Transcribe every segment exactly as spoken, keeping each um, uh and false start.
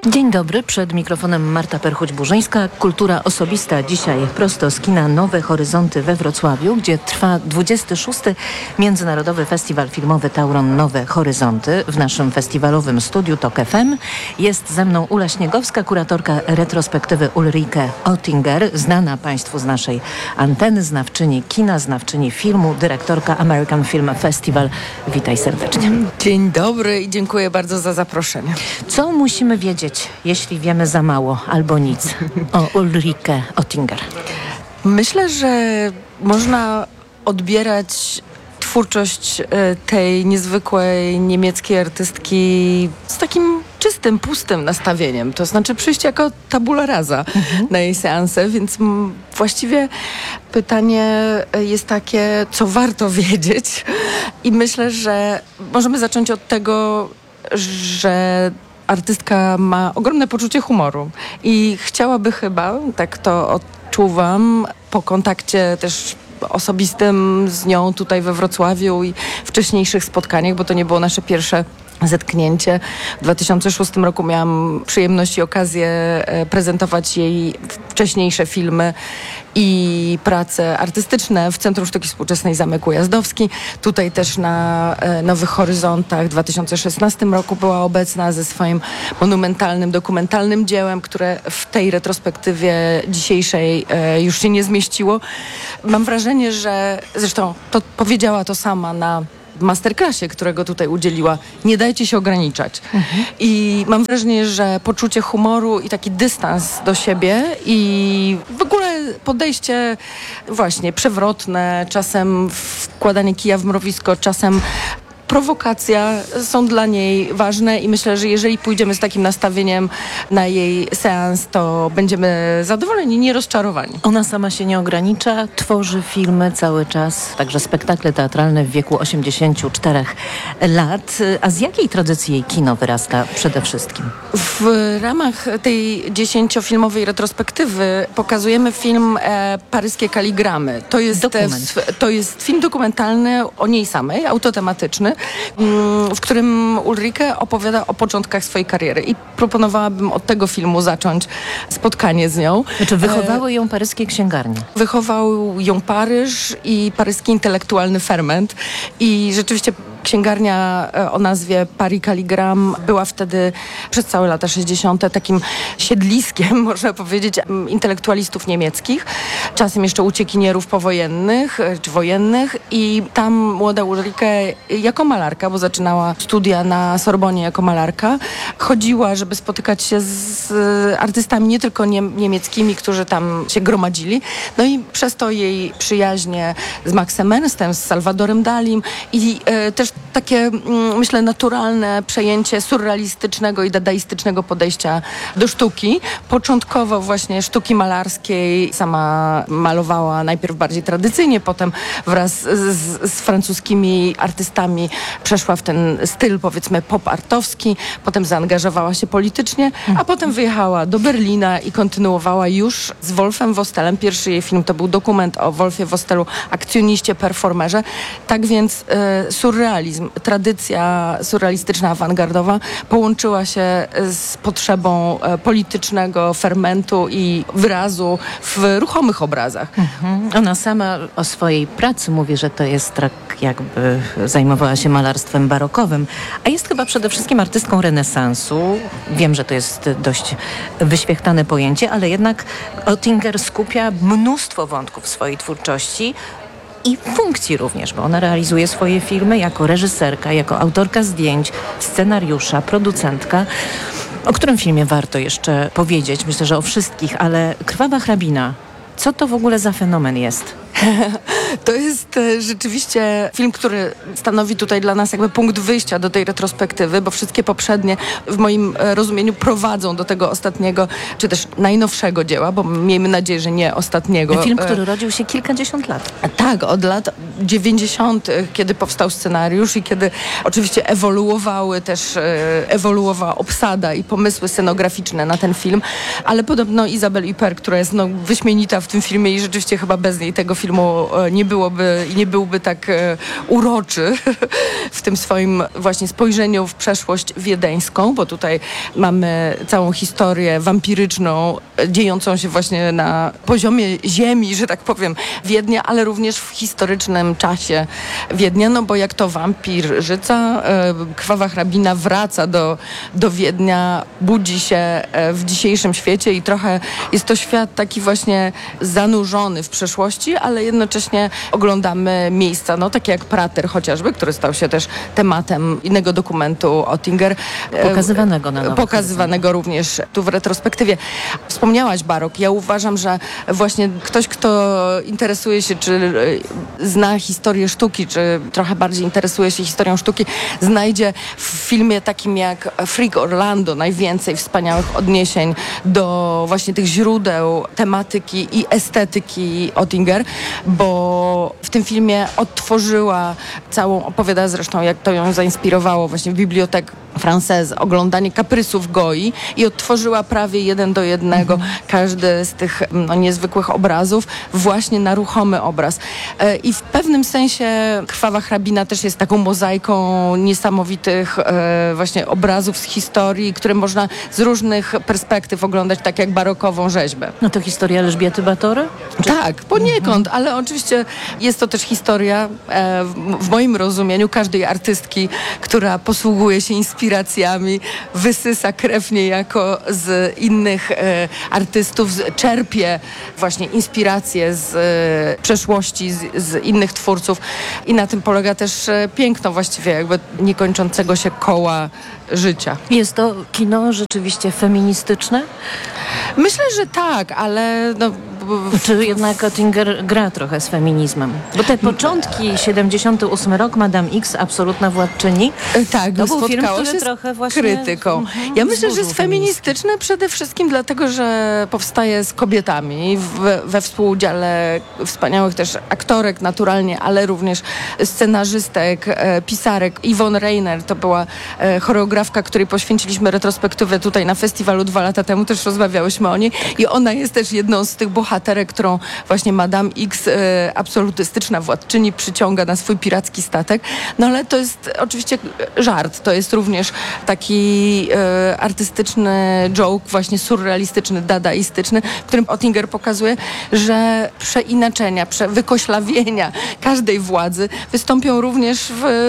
Dzień dobry, przed mikrofonem Marta Perchuć-Burzyńska. Kultura osobista dzisiaj prosto z kina Nowe Horyzonty we Wrocławiu, gdzie trwa dwudziesty szósty Międzynarodowy Festiwal Filmowy Tauron Nowe Horyzonty. W naszym festiwalowym studiu Tok F M jest ze mną Ula Śniegowska, kuratorka retrospektywy Ulrike Oettinger, znana Państwu z naszej anteny, znawczyni kina, znawczyni filmu, dyrektorka American Film Festival. Witaj serdecznie. Dzień dobry i dziękuję bardzo za zaproszenie. Co musimy wiedzieć, jeśli wiemy za mało albo nic o Ulrike Oettinger? Myślę, że można odbierać twórczość tej niezwykłej niemieckiej artystki z takim czystym, pustym nastawieniem. To znaczy przyjść jako tabula rasa mhm. na jej seanse, więc m, właściwie pytanie jest takie, co warto wiedzieć. I myślę, że możemy zacząć od tego, że artystka ma ogromne poczucie humoru i chciałaby chyba, tak to odczuwam, po kontakcie też osobistym z nią tutaj we Wrocławiu i wcześniejszych spotkaniach, bo to nie było nasze pierwsze zetknięcie. W dwa tysiące szóstym roku miałam przyjemność i okazję prezentować jej wcześniejsze filmy i prace artystyczne w Centrum Sztuki Współczesnej Zamek Ujazdowski. Tutaj też na Nowych Horyzontach w dwa tysiące szesnastym roku była obecna ze swoim monumentalnym, dokumentalnym dziełem, które w tej retrospektywie dzisiejszej już się nie zmieściło. Mam wrażenie, że zresztą to powiedziała to sama na masterclassie, którego tutaj udzieliła. Nie dajcie się ograniczać. Mhm. I mam wrażenie, że poczucie humoru i taki dystans do siebie i w ogóle podejście właśnie przewrotne, czasem wkładanie kija w mrowisko, czasem prowokacja są dla niej ważne i myślę, że jeżeli pójdziemy z takim nastawieniem na jej seans, to będziemy zadowoleni, nie rozczarowani. Ona sama się nie ogranicza, tworzy filmy cały czas, także spektakle teatralne w wieku osiemdziesięciu czterech lat. A z jakiej tradycji jej kino wyrasta przede wszystkim? W ramach tej dziesięciofilmowej retrospektywy pokazujemy film e, Paryskie kaligramy. To jest, Dokument. e, to jest film dokumentalny o niej samej, autotematyczny, w którym Ulrike opowiada o początkach swojej kariery i proponowałabym od tego filmu zacząć spotkanie z nią. Znaczy wychowały ją paryskie księgarnie. Wychował ją Paryż i paryski intelektualny ferment i rzeczywiście księgarnia o nazwie Paris Calligram była wtedy przez całe lata sześćdziesiąte takim siedliskiem, można powiedzieć, intelektualistów niemieckich, czasem jeszcze uciekinierów powojennych czy wojennych i tam młoda Ulrike jako malarka, bo zaczynała studia na Sorbonie jako malarka, chodziła, żeby spotykać się z artystami nie tylko nie, niemieckimi, którzy tam się gromadzili, no i przez to jej przyjaźnie z Maxem Ernstem, z Salvadorem Dalim i e, też takie, myślę, naturalne przejęcie surrealistycznego i dadaistycznego podejścia do sztuki. Początkowo właśnie sztuki malarskiej sama malowała najpierw bardziej tradycyjnie, potem wraz z, z francuskimi artystami przeszła w ten styl, powiedzmy, pop-artowski, potem zaangażowała się politycznie, a potem wyjechała do Berlina i kontynuowała już z Wolfem Wostelem. Pierwszy jej film to był dokument o Wolfie Wostelu, akcjoniście, performerze. Tak więc e, surrealizm, tradycja surrealistyczna, awangardowa połączyła się z potrzebą e, politycznego fermentu i wyrazu w ruchomych obrazach. Mhm. Ona sama o swojej pracy mówi, że to jest tak jakby zajmowała się malarstwem barokowym, a jest chyba przede wszystkim artystką renesansu. Wiem, że to jest dość wyświechtane pojęcie, ale jednak Oettinger skupia mnóstwo wątków w swojej twórczości i funkcji również, bo ona realizuje swoje filmy jako reżyserka, jako autorka zdjęć, scenariusza, producentka. O którym filmie warto jeszcze powiedzieć? Myślę, że o wszystkich, ale Krwawa hrabina. Co to w ogóle za fenomen jest? To jest e, rzeczywiście film, który stanowi tutaj dla nas jakby punkt wyjścia do tej retrospektywy, bo wszystkie poprzednie w moim e, rozumieniu prowadzą do tego ostatniego, czy też najnowszego dzieła, bo miejmy nadzieję, że nie ostatniego. Film, który rodził się kilkadziesiąt lat. Tak, od lat dziewięćdziesiątych, kiedy powstał scenariusz i kiedy oczywiście ewoluowały też, e, ewoluowała obsada i pomysły scenograficzne na ten film, ale podobno Isabelle Huppert, która jest no, wyśmienita w tym filmie i rzeczywiście chyba bez niej tego filmu e, nie byłoby, i nie byłby tak e, uroczy w tym swoim właśnie spojrzeniu w przeszłość wiedeńską, bo tutaj mamy całą historię wampiryczną, e, dziejącą się właśnie na poziomie ziemi, że tak powiem, Wiednia, ale również w historycznym czasie Wiednia, no bo jak to wampirzyca, e, krwawa hrabina wraca do, do Wiednia, budzi się e, w dzisiejszym świecie i trochę jest to świat taki właśnie zanurzony w przeszłości, ale jednocześnie oglądamy miejsca, no takie jak Prater chociażby, który stał się też tematem innego dokumentu Oettinger. Pokazywanego na nowych Pokazywanego również tu w retrospektywie. Wspomniałaś barok. Ja uważam, że właśnie ktoś, kto interesuje się, czy zna historię sztuki, czy trochę bardziej interesuje się historią sztuki, znajdzie w filmie takim jak Freak Orlando najwięcej wspaniałych odniesień do właśnie tych źródeł tematyki i estetyki Oettinger, bo w tym filmie odtworzyła całą, opowiada zresztą, jak to ją zainspirowało właśnie w Bibliothèque Française, oglądanie kaprysów Goi i odtworzyła prawie jeden do jednego mm. każdy z tych no, niezwykłych obrazów właśnie na ruchomy obraz. E, I w pewnym sensie Krwawa hrabina też jest taką mozaiką niesamowitych e, właśnie obrazów z historii, które można z różnych perspektyw oglądać, tak jak barokową rzeźbę. No to historia Elżbiety Batory? Czy... Tak, poniekąd, ale oczywiście jest to też historia e, w, w moim rozumieniu każdej artystki, która posługuje się inspiracją, wysysa krew niejako z innych e, artystów, z, czerpie właśnie inspiracje z e, przeszłości, z, z innych twórców i na tym polega też e, piękno właściwie jakby niekończącego się koła życia. Jest to kino rzeczywiście feministyczne? Myślę, że tak, ale no, czy jednak Oettinger gra trochę z feminizmem? Bo te początki, siedemdziesiąty ósmy rok, Madame X, absolutna władczyni. Tak, to był film, spotkało który się trochę właśnie krytyką. Ja myślę, że jest feministyczne przede wszystkim dlatego, że powstaje z kobietami w, we współudziale wspaniałych też aktorek naturalnie, ale również scenarzystek, e, pisarek. Yvonne Rainer to była e, choreografka, której poświęciliśmy retrospektywę tutaj na festiwalu dwa lata temu, też rozmawiałyśmy o niej i ona jest też jedną z tych bohaterek, którą właśnie Madame X, e, absolutystyczna władczyni, przyciąga na swój piracki statek. No ale to jest oczywiście żart. To jest również taki e, artystyczny joke, właśnie surrealistyczny, dadaistyczny, w którym Oettinger pokazuje, że przeinaczenia, prze, wykoślawienia każdej władzy wystąpią również w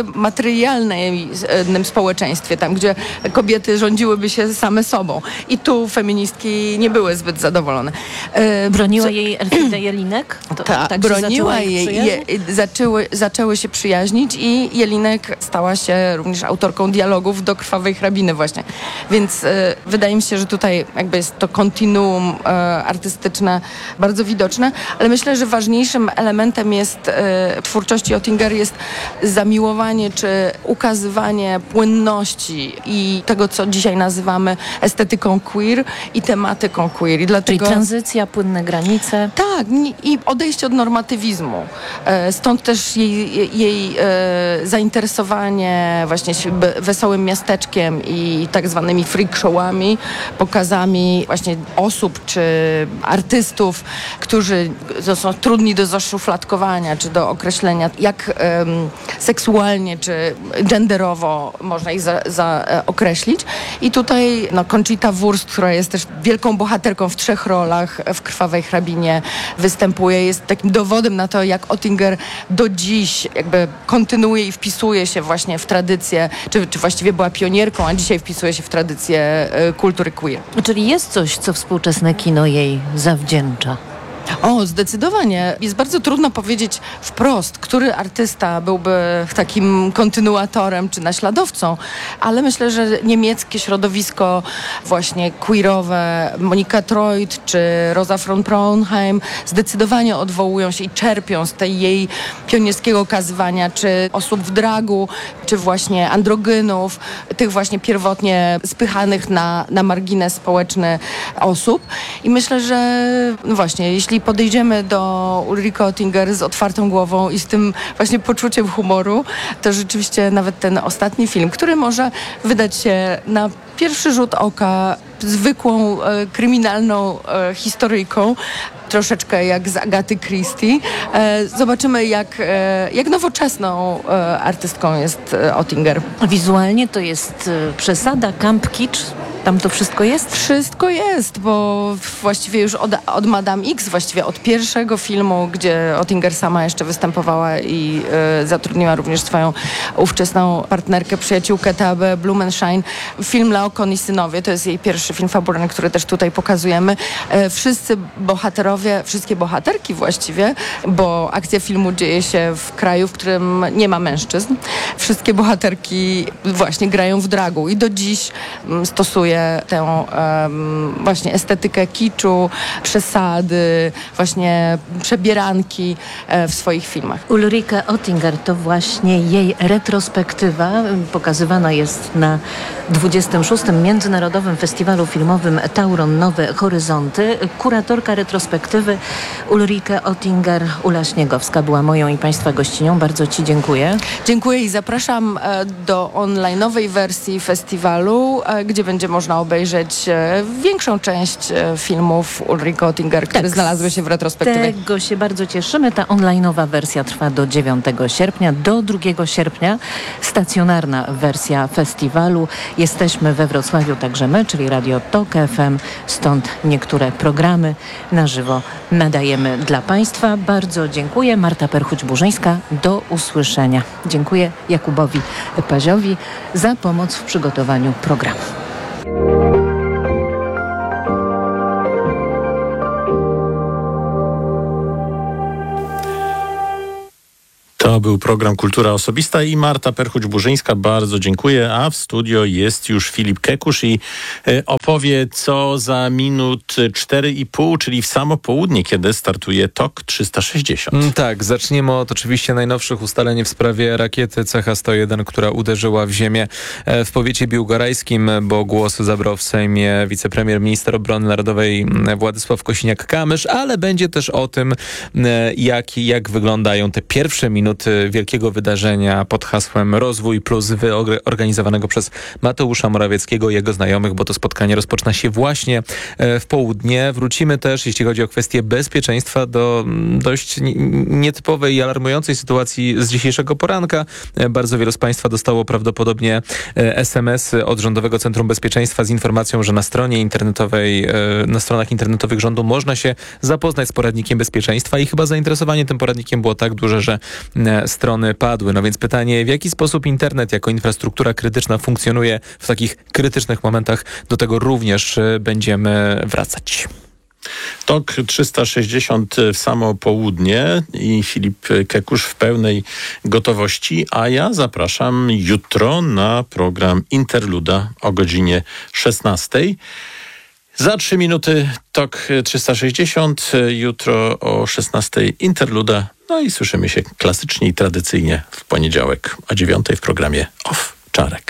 materialnym społeczeństwie, tam gdzie kobiety rządziły się same sobą. I tu feministki nie były zbyt zadowolone. E, Broniła co, jej Elfrida Jelinek? To, ta, tak broniła jej, je, zaczęły, zaczęły się przyjaźnić i Jelinek stała się również autorką dialogów do Krwawej hrabiny właśnie. Więc e, wydaje mi się, że tutaj jakby jest to kontinuum e, artystyczne bardzo widoczne, ale myślę, że ważniejszym elementem jest e, twórczości Oettinger jest zamiłowanie czy ukazywanie płynności i tego, co dzisiaj nazywamy estetyką queer i tematyką queer. I dlatego... Czyli tranzycja, płynne granice. Tak, i odejście od normatywizmu. Stąd też jej, jej zainteresowanie właśnie wesołym miasteczkiem i tak zwanymi freak showami, pokazami właśnie osób czy artystów, którzy są trudni do zaszufladkowania czy do określenia, jak um, seksualnie czy genderowo można ich za, za, określić. I tutaj no, Conchita Wurst, która jest też wielką bohaterką w trzech rolach w Krwawej hrabinie, występuje, jest takim dowodem na to, jak Oettinger do dziś jakby kontynuuje i wpisuje się właśnie w tradycję, czy, czy właściwie była pionierką, a dzisiaj wpisuje się w tradycję y, kultury queer. Czyli jest coś, co współczesne kino jej zawdzięcza? O, zdecydowanie. Jest bardzo trudno powiedzieć wprost, który artysta byłby takim kontynuatorem czy naśladowcą, ale myślę, że niemieckie środowisko właśnie queerowe, Monika Troit czy Rosa von Braunheim zdecydowanie odwołują się i czerpią z tej jej pionierskiego okazywania, czy osób w dragu, czy właśnie androgynów, tych właśnie pierwotnie spychanych na, na margines społeczny osób. I myślę, że no właśnie, jeśli jeśli podejdziemy do Ulrike Oettinger z otwartą głową i z tym właśnie poczuciem humoru, to rzeczywiście nawet ten ostatni film, który może wydać się na pierwszy rzut oka zwykłą e, kryminalną e, historyjką, troszeczkę jak z Agaty Christie. E, zobaczymy, jak, e, jak nowoczesną e, artystką jest e, Oettinger. Wizualnie to jest e, przesada, camp, kicz. Tam to wszystko jest? Wszystko jest, bo właściwie już od, od Madame X, właściwie od pierwszego filmu, gdzie Oettinger sama jeszcze występowała i e, zatrudniła również swoją ówczesną partnerkę, przyjaciółkę Tabę Blumenschein. Film Laokoon i synowie, to jest jej pierwszy film fabularny, który też tutaj pokazujemy. E, wszyscy bohaterowie, wszystkie bohaterki właściwie, bo akcja filmu dzieje się w kraju, w którym nie ma mężczyzn. Wszystkie bohaterki właśnie grają w dragu i do dziś mm, stosuje tę um, właśnie estetykę kiczu, przesady, właśnie przebieranki e, w swoich filmach. Ulrike Oettinger to właśnie jej retrospektywa. Pokazywana jest na dwudziestym szóstym Międzynarodowym Festiwalu Filmowym Tauron Nowe Horyzonty. Kuratorka retrospektywy Ulrike Oettinger, Ula Śniegowska była moją i Państwa gościnią. Bardzo Ci dziękuję. Dziękuję i zapraszam e, do online'owej wersji festiwalu, e, gdzie będzie można obejrzeć e, większą część e, filmów Ulrike Oettinger, które Tak, znalazły się w retrospektywie. Tego się bardzo cieszymy. Ta online'owa wersja trwa do dziewiątego sierpnia. Do drugiego sierpnia stacjonarna wersja festiwalu. Jesteśmy we Wrocławiu także my, czyli Radio Tok F M. Stąd niektóre programy na żywo nadajemy dla Państwa. Bardzo dziękuję. Marta Perchuć-Burzyńska. Do usłyszenia. Dziękuję Jakubowi Paziowi za pomoc w przygotowaniu programu. To był program Kultura Osobista i Marta Perchuć-Burzyńska. Bardzo dziękuję. A w studio jest już Filip Kekusz i opowie, co za minut cztery i pół, czyli w samo południe, kiedy startuje Tok trzysta sześćdziesiąt. Tak, zaczniemy od oczywiście najnowszych ustaleń w sprawie rakiety C H sto jeden, która uderzyła w ziemię w powiecie biłgorajskim, bo głos zabrał w Sejmie wicepremier, minister obrony narodowej Władysław Kosiniak-Kamysz, ale będzie też o tym, jak, jak wyglądają te pierwsze minuty wielkiego wydarzenia pod hasłem Rozwój Plus, organizowanego przez Mateusza Morawieckiego i jego znajomych, bo to spotkanie rozpoczyna się właśnie w południe. Wrócimy też, jeśli chodzi o kwestię bezpieczeństwa, do dość nietypowej i alarmującej sytuacji z dzisiejszego poranka. Bardzo wielu z Państwa dostało prawdopodobnie es em es od Rządowego Centrum Bezpieczeństwa z informacją, że na stronie internetowej, na stronach internetowych rządu można się zapoznać z poradnikiem bezpieczeństwa i chyba zainteresowanie tym poradnikiem było tak duże, że strony padły. No więc pytanie, w jaki sposób internet jako infrastruktura krytyczna funkcjonuje w takich krytycznych momentach? Do tego również będziemy wracać. Tok trzysta sześćdziesiąt w samo południe i Filip Kekusz w pełnej gotowości, a ja zapraszam jutro na program Interluda o godzinie szesnastej. Za trzy minuty Tok trzysta sześćdziesiąt, jutro o szesnastej Interluda. No i słyszymy się klasycznie i tradycyjnie w poniedziałek o dziewiątej w programie Off Czarek.